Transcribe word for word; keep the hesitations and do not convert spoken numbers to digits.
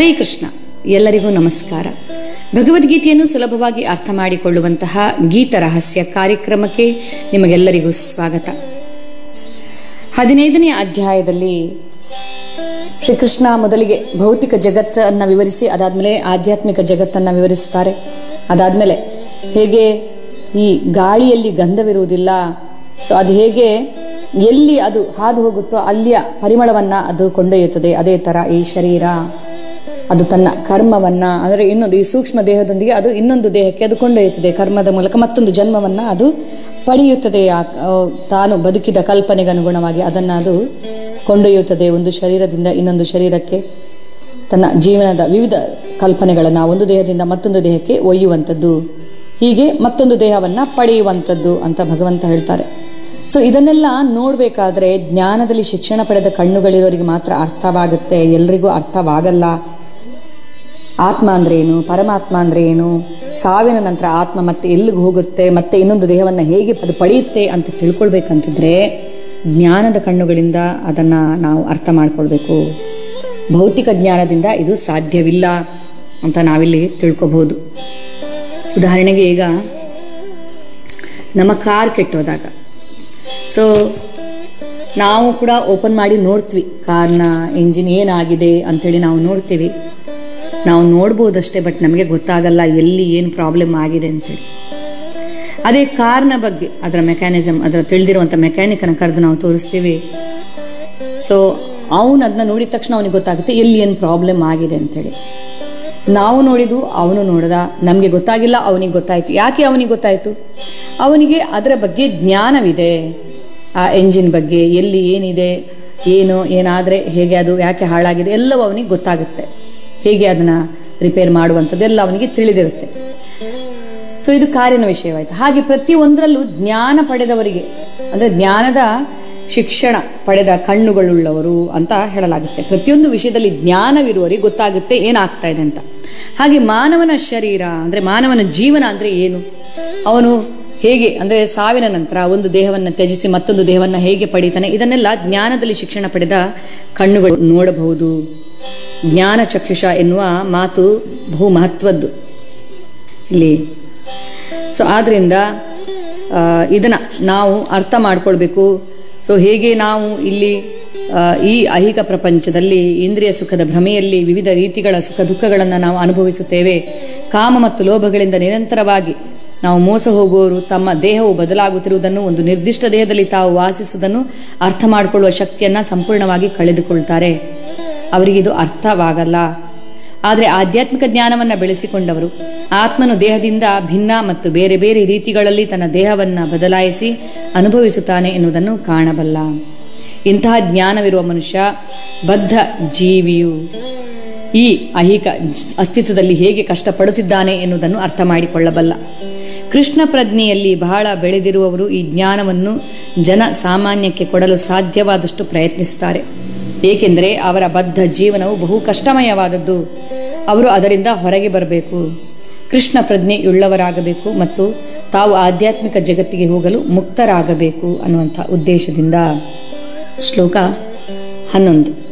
ಹರೇ ಕೃಷ್ಣ. ಎಲ್ಲರಿಗೂ ನಮಸ್ಕಾರ. ಭಗವದ್ಗೀತೆಯನ್ನು ಸುಲಭವಾಗಿ ಅರ್ಥ ಮಾಡಿಕೊಳ್ಳುವಂತಹ ಗೀತ ರಹಸ್ಯ ಕಾರ್ಯಕ್ರಮಕ್ಕೆ ನಿಮಗೆಲ್ಲರಿಗೂ ಸ್ವಾಗತ. ಹದಿನೈದನೇ ಅಧ್ಯಾಯದಲ್ಲಿ ಶ್ರೀಕೃಷ್ಣ ಮೊದಲಿಗೆ ಭೌತಿಕ ಜಗತ್ತನ್ನು ವಿವರಿಸಿ ಅದಾದ್ಮೇಲೆ ಆಧ್ಯಾತ್ಮಿಕ ಜಗತ್ತನ್ನು ವಿವರಿಸುತ್ತಾರೆ. ಅದಾದ್ಮೇಲೆ ಹೇಗೆ ಈ ಗಾಳಿಯಲ್ಲಿ ಗಂಧವಿರುವುದಿಲ್ಲ, ಸೊ ಅದು ಹೇಗೆ ಎಲ್ಲಿ ಅದು ಹಾದು ಹೋಗುತ್ತೋ ಅಲ್ಲಿಯ ಪರಿಮಳವನ್ನು ಅದು ಕೊಂಡೊಯ್ಯುತ್ತದೆ, ಅದೇ ಥರ ಈ ಶರೀರ ಅದು ತನ್ನ ಕರ್ಮವನ್ನು ಅಂದರೆ ಇನ್ನೊಂದು ಈ ಸೂಕ್ಷ್ಮ ದೇಹದೊಂದಿಗೆ ಅದು ಇನ್ನೊಂದು ದೇಹಕ್ಕೆ ಅದು ಕೊಂಡೊಯ್ಯುತ್ತದೆ. ಕರ್ಮದ ಮೂಲಕ ಮತ್ತೊಂದು ಜನ್ಮವನ್ನು ಅದು ಪಡೆಯುತ್ತದೆ. ತಾನು ಬದುಕಿದ ಕಲ್ಪನೆಗೆ ಅನುಗುಣವಾಗಿ ಅದನ್ನು ಅದು ಕೊಂಡೊಯ್ಯುತ್ತದೆ. ಒಂದು ಶರೀರದಿಂದ ಇನ್ನೊಂದು ಶರೀರಕ್ಕೆ ತನ್ನ ಜೀವನದ ವಿವಿಧ ಕಲ್ಪನೆಗಳನ್ನು ಒಂದು ದೇಹದಿಂದ ಮತ್ತೊಂದು ದೇಹಕ್ಕೆ ಒಯ್ಯುವಂಥದ್ದು, ಹೀಗೆ ಮತ್ತೊಂದು ದೇಹವನ್ನು ಪಡೆಯುವಂಥದ್ದು ಅಂತ ಭಗವಂತ ಹೇಳ್ತಾರೆ. ಸೊ ಇದನ್ನೆಲ್ಲ ನೋಡಬೇಕಾದ್ರೆ ಜ್ಞಾನದಲ್ಲಿ ಶಿಕ್ಷಣ ಪಡೆದ ಕಣ್ಣುಗಳಿರೋರಿಗೆ ಮಾತ್ರ ಅರ್ಥವಾಗುತ್ತೆ, ಎಲ್ರಿಗೂ ಅರ್ಥವಾಗಲ್ಲ. ಆತ್ಮ ಅಂದರೆ ಏನು, ಪರಮಾತ್ಮ ಅಂದರೆ ಏನು, ಸಾವಿನ ನಂತರ ಆತ್ಮ ಮತ್ತೆ ಎಲ್ಲಿಗೆ ಹೋಗುತ್ತೆ, ಮತ್ತೆ ಇನ್ನೊಂದು ದೇಹವನ್ನು ಹೇಗೆ ಅದು ಪಡೆಯುತ್ತೆ ಅಂತ ತಿಳ್ಕೊಳ್ಬೇಕಂತಿದ್ರೆ ಜ್ಞಾನದ ಕಣ್ಣುಗಳಿಂದ ಅದನ್ನು ನಾವು ಅರ್ಥ ಮಾಡ್ಕೊಳ್ಬೇಕು. ಭೌತಿಕ ಜ್ಞಾನದಿಂದ ಇದು ಸಾಧ್ಯವಿಲ್ಲ ಅಂತ ನಾವಿಲ್ಲಿ ತಿಳ್ಕೊಬಹುದು. ಉದಾಹರಣೆಗೆ ಈಗ ನಮ್ಮ ಕಾರ್ ಕೆಟ್ಟೋದಾಗ ಸೊ ನಾವು ಕೂಡ ಓಪನ್ ಮಾಡಿ ನೋಡ್ತೀವಿ, ಕಾರ್ನ ಇಂಜಿನ್ ಏನಾಗಿದೆ ಅಂಥೇಳಿ ನಾವು ನೋಡ್ತೀವಿ. ನಾವು ನೋಡ್ಬೋದಷ್ಟೇ, ಬಟ್ ನಮಗೆ ಗೊತ್ತಾಗಲ್ಲ ಎಲ್ಲಿ ಏನು ಪ್ರಾಬ್ಲಮ್ ಆಗಿದೆ ಅಂತೇಳಿ. ಅದೇ ಕಾರ್ನ ಬಗ್ಗೆ ಅದರ ಮೆಕ್ಯಾನಿಸಮ್ ಅದರ ತಿಳಿದಿರುವಂಥ ಮೆಕ್ಯಾನಿಕನ್ನು ಕರೆದು ನಾವು ತೋರಿಸ್ತೀವಿ. ಸೊ ಅವನು ಅದನ್ನ ನೋಡಿದ ತಕ್ಷಣ ಅವನಿಗೆ ಗೊತ್ತಾಗುತ್ತೆ ಎಲ್ಲಿ ಏನು ಪ್ರಾಬ್ಲಮ್ ಆಗಿದೆ ಅಂತೇಳಿ. ನಾವು ನೋಡಿದ್ದು ಅವನು ನೋಡ್ದ, ನಮಗೆ ಗೊತ್ತಾಗಿಲ್ಲ, ಅವನಿಗೆ ಗೊತ್ತಾಯಿತು. ಯಾಕೆ ಅವನಿಗೆ ಗೊತ್ತಾಯಿತು? ಅವನಿಗೆ ಅದರ ಬಗ್ಗೆ ಜ್ಞಾನವಿದೆ. ಆ ಎಂಜಿನ್ ಬಗ್ಗೆ ಎಲ್ಲಿ ಏನಿದೆ, ಏನು ಏನಾದರೆ ಹೇಗೆ ಅದು ಯಾಕೆ ಹಾಳಾಗಿದೆ ಎಲ್ಲವೂ ಅವನಿಗೆ ಗೊತ್ತಾಗುತ್ತೆ. ಹೇಗೆ ಅದನ್ನು ರಿಪೇರ್ ಮಾಡುವಂಥದ್ದು ಎಲ್ಲ ಅವನಿಗೆ ತಿಳಿದಿರುತ್ತೆ. ಸೊ ಇದು ಕಾರಿನ ವಿಷಯವಾಯಿತು. ಹಾಗೆ ಪ್ರತಿಯೊಂದರಲ್ಲೂ ಜ್ಞಾನ ಪಡೆದವರಿಗೆ ಅಂದರೆ ಜ್ಞಾನದ ಶಿಕ್ಷಣ ಪಡೆದ ಕಣ್ಣುಗಳುಳ್ಳವರು ಅಂತ ಹೇಳಲಾಗುತ್ತೆ. ಪ್ರತಿಯೊಂದು ವಿಷಯದಲ್ಲಿ ಜ್ಞಾನವಿರುವವರಿಗೆ ಗೊತ್ತಾಗುತ್ತೆ ಏನಾಗ್ತಾ ಇದೆ ಅಂತ. ಹಾಗೆ ಮಾನವನ ಶರೀರ ಅಂದರೆ ಮಾನವನ ಜೀವನ ಅಂದರೆ ಏನು, ಅವನು ಹೇಗೆ ಅಂದರೆ ಸಾವಿನ ನಂತರ ಒಂದು ದೇಹವನ್ನು ತ್ಯಜಿಸಿ ಮತ್ತೊಂದು ದೇಹವನ್ನು ಹೇಗೆ ಪಡೀತಾನೆ, ಇದನ್ನೆಲ್ಲ ಜ್ಞಾನದಲ್ಲಿ ಶಿಕ್ಷಣ ಪಡೆದ ಕಣ್ಣುಗಳು ನೋಡಬಹುದು. ಜ್ಞಾನ ಚಕ್ಷುಷ ಎನ್ನುವ ಮಾತು ಬಹು ಮಹತ್ವದ್ದು ಇಲ್ಲಿ. ಸೊ ಆದ್ದರಿಂದ ಇದನ್ನು ನಾವು ಅರ್ಥ ಮಾಡ್ಕೊಳ್ಬೇಕು. ಸೊ ಹೇಗೆ ನಾವು ಇಲ್ಲಿ ಈ ಐಹಿಕ ಪ್ರಪಂಚದಲ್ಲಿ ಇಂದ್ರಿಯ ಸುಖದ ಭ್ರಮೆಯಲ್ಲಿ ವಿವಿಧ ರೀತಿಗಳ ಸುಖ ದುಃಖಗಳನ್ನು ನಾವು ಅನುಭವಿಸುತ್ತೇವೆ. ಕಾಮ ಮತ್ತು ಲೋಭಗಳಿಂದ ನಿರಂತರವಾಗಿ ನಾವು ಮೋಸ ಹೋಗುವವರು ತಮ್ಮ ದೇಹವು ಬದಲಾಗುತ್ತಿರುವುದನ್ನು, ಒಂದು ನಿರ್ದಿಷ್ಟ ದೇಹದಲ್ಲಿ ತಾವು ವಾಸಿಸುವುದನ್ನು ಅರ್ಥ ಮಾಡಿಕೊಳ್ಳುವ ಶಕ್ತಿಯನ್ನು ಸಂಪೂರ್ಣವಾಗಿ ಕಳೆದುಕೊಳ್ತಾರೆ. ಅವರಿಗಿದು ಅರ್ಥವಾಗಲ್ಲ. ಆದರೆ ಆಧ್ಯಾತ್ಮಿಕ ಜ್ಞಾನವನ್ನು ಬೆಳೆಸಿಕೊಂಡವರು ಆತ್ಮನು ದೇಹದಿಂದ ಭಿನ್ನ ಮತ್ತು ಬೇರೆ ಬೇರೆ ರೀತಿಗಳಲ್ಲಿ ತನ್ನ ದೇಹವನ್ನು ಬದಲಾಯಿಸಿ ಅನುಭವಿಸುತ್ತಾನೆ ಎನ್ನುವುದನ್ನು ಕಾಣಬಲ್ಲ. ಇಂತಹ ಜ್ಞಾನವಿರುವ ಮನುಷ್ಯ ಬದ್ಧ ಜೀವಿಯು ಈ ಐಹಿಕ ಅಸ್ತಿತ್ವದಲ್ಲಿ ಹೇಗೆ ಕಷ್ಟಪಡುತ್ತಿದ್ದಾನೆ ಎನ್ನುವುದನ್ನು ಅರ್ಥ ಮಾಡಿಕೊಳ್ಳಬಲ್ಲ. ಕೃಷ್ಣ ಪ್ರಜ್ಞೆಯಲ್ಲಿ ಬಹಳ ಬೆಳೆದಿರುವವರು ಈ ಜ್ಞಾನವನ್ನು ಜನ ಸಾಮಾನ್ಯಕ್ಕೆ ಕೊಡಲು ಸಾಧ್ಯವಾದಷ್ಟು ಪ್ರಯತ್ನಿಸುತ್ತಾರೆ. ಏಕೆಂದರೆ ಅವರ ಬದ್ಧ ಜೀವನವು ಬಹು ಕಷ್ಟಮಯವಾದದ್ದು. ಅವರು ಅದರಿಂದ ಹೊರಗೆ ಬರಬೇಕು, ಕೃಷ್ಣ ಪ್ರಜ್ಞೆಯುಳ್ಳವರಾಗಬೇಕು ಮತ್ತು ತಾವು ಆಧ್ಯಾತ್ಮಿಕ ಜಗತ್ತಿಗೆ ಹೋಗಲು ಮುಕ್ತರಾಗಬೇಕು ಅನ್ನುವಂಥ ಉದ್ದೇಶದಿಂದ. ಶ್ಲೋಕ ಹನ್ನೊಂದು.